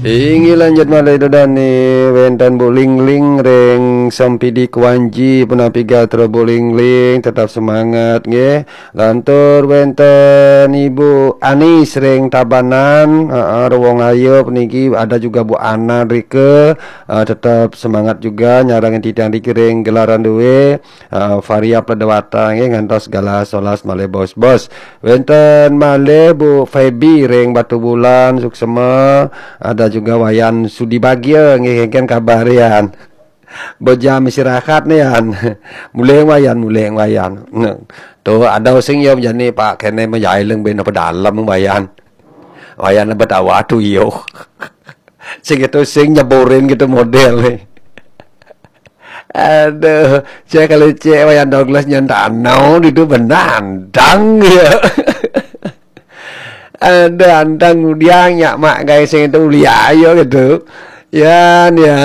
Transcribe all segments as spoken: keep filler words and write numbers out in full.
Ingi lanjut malai dodani wenten boling ling reng sampidi kuanji penapi gatra boling ling tetap semangat nge lantur wenten Ibu Anis reng Tabanan uh, Rewong Ayo peniki ada juga Bu Ana Rike uh, tetap semangat juga nyarangin tidang di reng gelaran duwe uh, Varia Pledewata nge ngantos gala solas malai bos-bos wenten malai Bu Febi reng Batu Bulan Suksema ada juga wayan Sudi Bagya ngeken kabarian bejam istirahat nih an mulai wayan mulai wayan tuh ada sing yo jani Pak kene menjai leng ben apa dalam wayan wayan betawa tuh yo sing itu sing nyaborin gitu model nih aduh saya kali cek wayan Douglas nyantanau itu benandang ya ada andang dia nyak mak guys yang itu lihat ayo gitu ya ya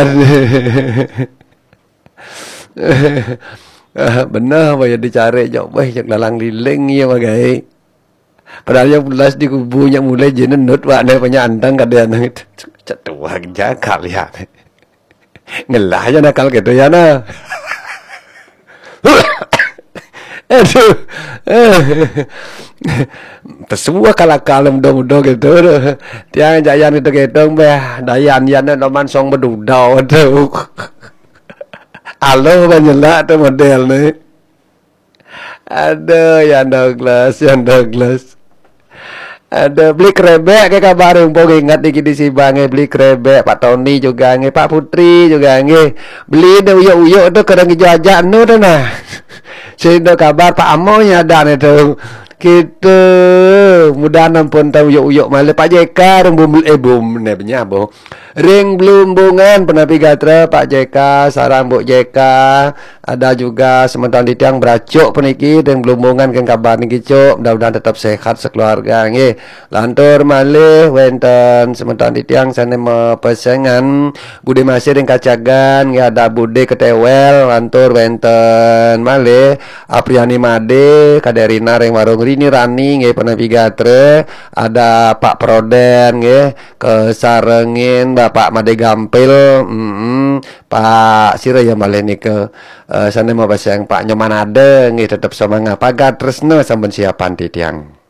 benar apa ya dicari jauh baik jak dalang liling ya bagai padahal yang belas di kubunya mulai jenenut pak nih punya andang kadang itu cetua jaga lihat ngelah aja nakal gitu ya nah aduh tersuah kalakal mudah-mudah gitu tiang jayan itu gitu beh dayan yan noman song bedudau tuh alo banyak tuh model nih aduh yang Douglas yang Douglas ada beli krebek kayak kabar umpung ingat dikit di si bange beli krebek Pak Tony juga nge Pak Putri juga nge beli deh uyuk-uyuk tuh kadang jajan nu tuh nah sehingga kabar Pak Amo nyadar itu gitu mudah nampun tahu uyuk-uyuk malah Pak J K ring bum eh bum nebnya boh ring belum bungan penapi gatra Pak J K sarang Bu J K ada juga sementara di tiang beracuk peniki dan belum bungan kan kabar niki cuk mudah-mudahan tetap sehat sekeluarga nggih lantur malih wenten sementara di tiang sana pesengan Bude Masih ring kacagan nggih ada Bude Ketewel lantur wenten malih Apriani Made Kaderina ring warung Rini Rani nggih penapi gatra ada Pak Proden nggih kesarengin Bapak Made Gampil mm -hmm. Pak Sira ya malih nike uh, sana mau pasang Pak Nyomanade nggih tetap semangat pagat tresno sampun siapan titiang